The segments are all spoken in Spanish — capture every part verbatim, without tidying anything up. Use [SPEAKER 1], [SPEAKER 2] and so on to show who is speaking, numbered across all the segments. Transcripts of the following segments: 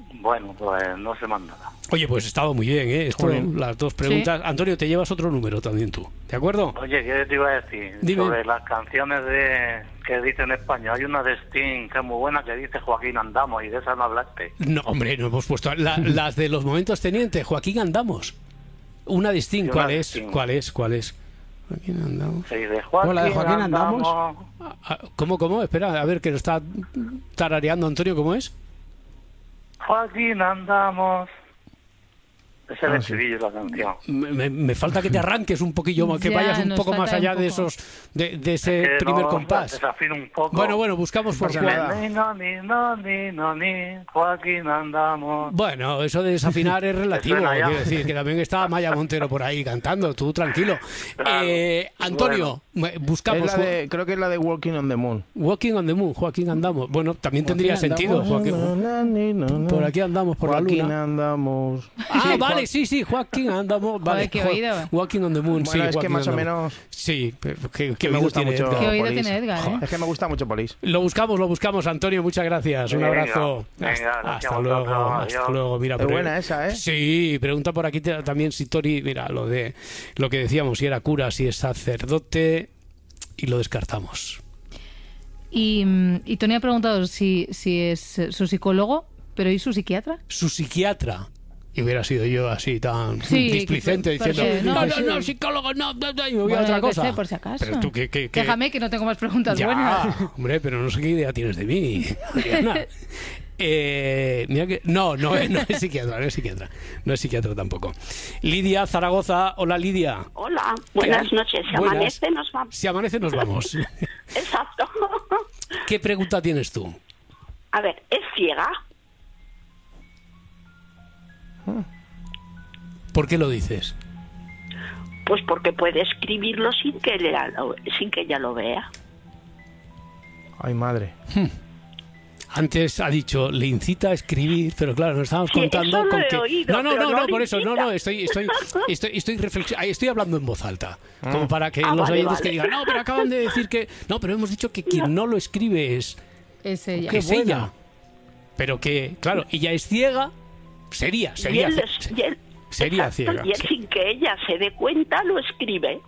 [SPEAKER 1] Bueno, pues no sé más nada.
[SPEAKER 2] Oye, pues estaba muy bien, ¿eh? Esto, las dos preguntas. Sí. Antonio, te llevas otro número también tú, ¿de acuerdo?
[SPEAKER 1] Oye, ¿qué te iba a decir?
[SPEAKER 2] Dime.
[SPEAKER 1] Sobre las canciones de que dice en España. Hay una de Sting que es muy buena que dice Joaquín Andamos, y de esa no hablaste.
[SPEAKER 2] No, hombre, no hemos puesto... La, las de los momentos tenientes, Joaquín Andamos. Una de Sting, ¿cuál es? Sting. ¿Cuál es? ¿Cuál es? Joaquín Andamos.
[SPEAKER 1] Sí, de Joaquín,
[SPEAKER 3] Hola, de Joaquín Andamos.
[SPEAKER 1] Andamos.
[SPEAKER 2] ¿Cómo, cómo? Espera, a ver, que lo está tarareando Antonio, ¿cómo es?
[SPEAKER 1] Joaquín Andamos. Ese es
[SPEAKER 3] Ah,
[SPEAKER 1] el
[SPEAKER 3] sí.
[SPEAKER 1] estribillo de la canción.
[SPEAKER 2] Me, me falta que te arranques un poquillo más, que
[SPEAKER 4] Ya,
[SPEAKER 2] vayas un
[SPEAKER 4] nos
[SPEAKER 2] poco
[SPEAKER 4] falta
[SPEAKER 2] más
[SPEAKER 4] un
[SPEAKER 2] allá
[SPEAKER 4] poco.
[SPEAKER 2] de esos, de, de ese
[SPEAKER 1] Que
[SPEAKER 2] primer
[SPEAKER 1] no,
[SPEAKER 2] compás.
[SPEAKER 1] Desafino un poco.
[SPEAKER 2] Bueno, bueno, buscamos por
[SPEAKER 3] pasa
[SPEAKER 2] cuál.
[SPEAKER 3] nada.
[SPEAKER 1] Ni, no, ni, no, ni, no, ni, Joaquín Andamos.
[SPEAKER 2] Bueno, eso de desafinar es relativo,
[SPEAKER 1] suena ya?
[SPEAKER 2] quiero decir, que también está Maya Montero por ahí cantando, tú tranquilo.
[SPEAKER 1] Claro.
[SPEAKER 2] Eh, Antonio, buscamos...
[SPEAKER 3] Es la de, creo que es la de Walking on the Moon.
[SPEAKER 2] Walking on the Moon, Joaquín Andamos. Bueno, también tendría
[SPEAKER 3] Joaquín
[SPEAKER 2] sentido.
[SPEAKER 3] andamos,
[SPEAKER 2] Joaquín-
[SPEAKER 3] na, na, na, na.
[SPEAKER 2] Por aquí andamos, por
[SPEAKER 3] Joaquín
[SPEAKER 2] la luna.
[SPEAKER 3] andamos.
[SPEAKER 2] Ah,
[SPEAKER 3] Sí,
[SPEAKER 2] vale,
[SPEAKER 3] Joa-
[SPEAKER 2] sí, sí, Joaquín andamos. Vale,
[SPEAKER 4] Joder, qué
[SPEAKER 2] Jo-
[SPEAKER 4] oído.
[SPEAKER 2] Walking on the Moon,
[SPEAKER 3] Bueno,
[SPEAKER 2] sí.
[SPEAKER 3] es que
[SPEAKER 2] Joaquín
[SPEAKER 3] más o
[SPEAKER 2] andamos.
[SPEAKER 3] menos...
[SPEAKER 2] Sí, pero qué, qué
[SPEAKER 3] que me
[SPEAKER 2] oído
[SPEAKER 3] gusta
[SPEAKER 2] tiene
[SPEAKER 3] mucho
[SPEAKER 2] Edgar.
[SPEAKER 4] Qué oído
[SPEAKER 3] Polis.
[SPEAKER 4] tiene Edgar, ¿eh?
[SPEAKER 3] Es que me gusta mucho Polis.
[SPEAKER 2] Lo buscamos, lo buscamos, Antonio, muchas gracias. Un
[SPEAKER 1] Venga,
[SPEAKER 2] abrazo.
[SPEAKER 1] venga,
[SPEAKER 2] hasta
[SPEAKER 1] gracias
[SPEAKER 2] hasta
[SPEAKER 1] a vosotros,
[SPEAKER 2] luego, hasta
[SPEAKER 1] adiós.
[SPEAKER 2] luego. Mira,
[SPEAKER 3] Es
[SPEAKER 2] pero-
[SPEAKER 3] buena esa, ¿eh?
[SPEAKER 2] Sí, pregunta por aquí te- también si Tori, mira, lo de lo que decíamos, si era cura, si es sacerdote, y lo descartamos.
[SPEAKER 4] Y, mm, y Tony ha preguntado si, si es eh, su psicólogo, pero ¿y su psiquiatra?
[SPEAKER 2] Su psiquiatra. Y hubiera sido yo así tan
[SPEAKER 4] Sí,
[SPEAKER 2] displicente
[SPEAKER 4] que-
[SPEAKER 2] diciendo,
[SPEAKER 4] porque-
[SPEAKER 2] no,
[SPEAKER 4] no,
[SPEAKER 2] no,
[SPEAKER 4] sí.
[SPEAKER 2] no, psicólogo, no, no, no", y me voy a
[SPEAKER 4] Bueno,
[SPEAKER 2] otra
[SPEAKER 4] yo qué
[SPEAKER 2] cosa.
[SPEAKER 4] sé, por si acaso.
[SPEAKER 2] Pero tú, ¿qué, qué, qué?
[SPEAKER 4] Déjame que no tengo más preguntas
[SPEAKER 2] Ya,
[SPEAKER 4] buenas.
[SPEAKER 2] hombre, pero no sé qué idea tienes de mí, Adriana. Eh, mira que, no, no, es- no es psiquiatra, no es psiquiatra, no es psiquiatra tampoco. Lidia, Zaragoza, hola Lidia.
[SPEAKER 5] Hola, buenas
[SPEAKER 2] ¿Qué?
[SPEAKER 5] noches. Si
[SPEAKER 2] Buenas.
[SPEAKER 5] amanece, nos vamos.
[SPEAKER 2] Si amanece nos vamos.
[SPEAKER 5] Exacto.
[SPEAKER 2] ¿Qué pregunta tienes tú?
[SPEAKER 5] A ver, ¿es ciega?
[SPEAKER 2] ¿Por qué lo dices?
[SPEAKER 5] Pues porque puede escribirlo sin que ella lo, sin que ella lo vea.
[SPEAKER 3] Ay, madre.
[SPEAKER 2] Antes ha dicho, le incita a escribir, pero claro, nos estamos
[SPEAKER 5] Sí,
[SPEAKER 2] contando
[SPEAKER 5] eso lo
[SPEAKER 2] con
[SPEAKER 5] he
[SPEAKER 2] que...
[SPEAKER 5] oído,
[SPEAKER 2] no, no,
[SPEAKER 5] pero
[SPEAKER 2] no,
[SPEAKER 5] no
[SPEAKER 2] no,
[SPEAKER 5] le
[SPEAKER 2] por eso, no,
[SPEAKER 5] incita.
[SPEAKER 2] no, estoy, estoy, estoy, estoy, reflexi- ay, estoy hablando en voz alta, como para que
[SPEAKER 5] Ah,
[SPEAKER 2] los
[SPEAKER 5] vale,
[SPEAKER 2] oyentes
[SPEAKER 5] vale.
[SPEAKER 2] que digan, no, pero acaban de decir que... No, pero hemos dicho que quien no lo escribe es,
[SPEAKER 4] Es ella.
[SPEAKER 2] es ella. Pero que, claro, ella es ciega, sería,
[SPEAKER 5] Y
[SPEAKER 2] sería,
[SPEAKER 5] él, es- y él-
[SPEAKER 2] sería
[SPEAKER 5] exacto,
[SPEAKER 2] ciega.
[SPEAKER 5] y él sin que ella se dé cuenta lo escribe.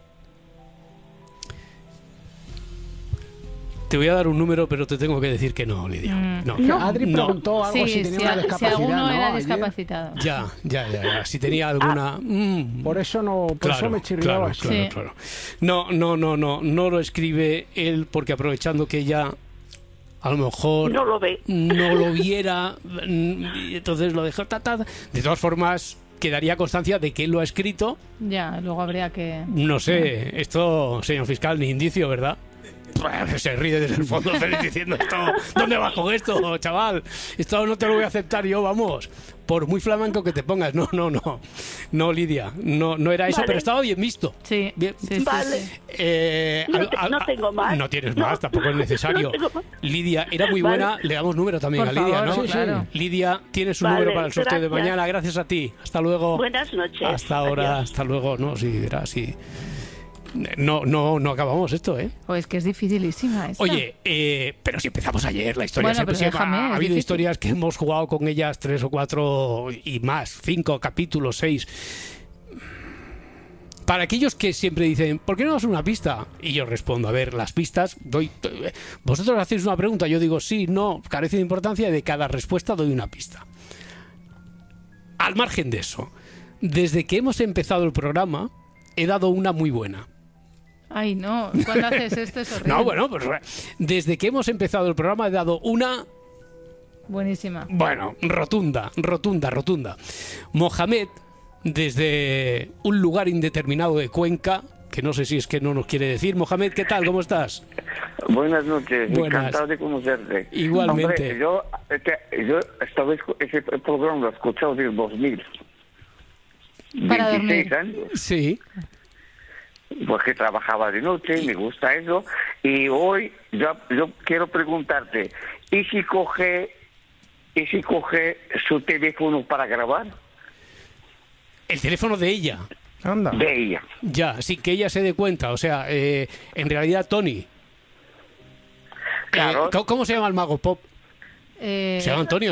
[SPEAKER 2] Te voy a dar un número, pero te tengo que decir que no, Lidia.
[SPEAKER 4] Mm.
[SPEAKER 2] No,
[SPEAKER 3] Que Adri
[SPEAKER 2] no.
[SPEAKER 3] preguntó algo
[SPEAKER 4] Sí,
[SPEAKER 3] si tenía
[SPEAKER 4] si,
[SPEAKER 3] una
[SPEAKER 4] a- si
[SPEAKER 3] discapacidad,
[SPEAKER 4] alguno
[SPEAKER 3] ¿no?
[SPEAKER 4] era
[SPEAKER 3] Ayer.
[SPEAKER 4] discapacitado.
[SPEAKER 2] Ya, ya, ya, ya. Si tenía alguna... mm,
[SPEAKER 3] Por eso no, por eso me chirriaba.
[SPEAKER 2] claro, claro,
[SPEAKER 4] Sí.
[SPEAKER 2] claro. No, no, no, no, no lo escribe él porque aprovechando que ella a lo mejor
[SPEAKER 5] No lo ve.
[SPEAKER 2] no lo viera, mm, y entonces lo dejó. Ta, ta. De todas formas, quedaría constancia de que él lo ha escrito.
[SPEAKER 4] Ya, luego habría que...
[SPEAKER 2] No sé, esto, señor fiscal, ni indicio, ¿verdad? Se ríe desde el fondo feliz diciendo esto, ¿dónde vas con esto, chaval? Esto no te lo voy a aceptar yo, vamos. Por muy flamenco que te pongas. No, no, no. No, Lidia, no, no era eso,
[SPEAKER 5] Vale.
[SPEAKER 2] pero estaba bien visto.
[SPEAKER 4] Sí,
[SPEAKER 2] Bien.
[SPEAKER 4] sí, sí,
[SPEAKER 5] Vale.
[SPEAKER 4] sí.
[SPEAKER 2] Eh,
[SPEAKER 5] No
[SPEAKER 2] al-
[SPEAKER 5] te-
[SPEAKER 2] al-
[SPEAKER 5] no tengo más.
[SPEAKER 2] No tienes
[SPEAKER 5] No.
[SPEAKER 2] más, tampoco es necesario.
[SPEAKER 5] No tengo más.
[SPEAKER 2] Lidia, era muy
[SPEAKER 5] Vale.
[SPEAKER 2] buena. Le damos número también
[SPEAKER 4] Por
[SPEAKER 2] a Lidia,
[SPEAKER 4] favor,
[SPEAKER 2] ¿no?
[SPEAKER 4] sí, sí. claro.
[SPEAKER 2] Lidia, tienes un
[SPEAKER 5] Vale,
[SPEAKER 2] número para el sorteo de
[SPEAKER 5] gracias.
[SPEAKER 2] mañana. Gracias a ti. Hasta luego.
[SPEAKER 5] Buenas noches.
[SPEAKER 2] Hasta ahora,
[SPEAKER 5] Adiós.
[SPEAKER 2] hasta luego. No, sí, era así. No, no, no acabamos esto, ¿eh?
[SPEAKER 4] Pues que es dificilísima esta.
[SPEAKER 2] Oye, eh, pero si empezamos ayer la historia,
[SPEAKER 4] Bueno,
[SPEAKER 2] siempre,
[SPEAKER 4] pero
[SPEAKER 2] siempre
[SPEAKER 4] déjame,
[SPEAKER 2] ha,
[SPEAKER 4] es
[SPEAKER 2] ha habido
[SPEAKER 4] difícil.
[SPEAKER 2] historias que hemos jugado con ellas tres o cuatro y más, cinco capítulos, seis. Para aquellos que siempre dicen, ¿por qué no das una pista? Y yo respondo, a ver, las pistas, doy. Vosotros hacéis una pregunta, yo digo sí, no, carece de importancia, y de cada respuesta doy una pista. Al margen de eso, desde que hemos empezado el programa, he dado una muy buena.
[SPEAKER 4] Ay, no, cuando haces esto es horrible.
[SPEAKER 2] No, bueno, pues desde que hemos empezado el programa he dado una,
[SPEAKER 4] Buenísima.
[SPEAKER 2] bueno, rotunda, rotunda, rotunda. Mohamed, desde un lugar indeterminado de Cuenca, que no sé si es que no nos quiere decir. Mohamed, ¿qué tal? ¿Cómo estás?
[SPEAKER 6] Buenas noches,
[SPEAKER 2] Buenas.
[SPEAKER 6] encantado de conocerte.
[SPEAKER 2] Igualmente.
[SPEAKER 6] Hombre, yo, este, yo esta vez ese programa lo he escuchado desde dos mil.
[SPEAKER 4] Para
[SPEAKER 6] veintiséis
[SPEAKER 4] dormir.
[SPEAKER 6] años,
[SPEAKER 2] Sí.
[SPEAKER 6] porque trabajaba de noche, me gusta eso. Y hoy yo, yo quiero preguntarte, ¿y si coge, y si coge su teléfono para grabar?
[SPEAKER 2] El teléfono de ella.
[SPEAKER 3] Anda.
[SPEAKER 6] De ella.
[SPEAKER 2] Ya, sin que ella se dé cuenta. O sea, eh, en realidad, Tony.
[SPEAKER 6] Claro.
[SPEAKER 2] Eh, ¿cómo, cómo se llama el mago pop?
[SPEAKER 4] Eh,
[SPEAKER 2] Se llama Antonio.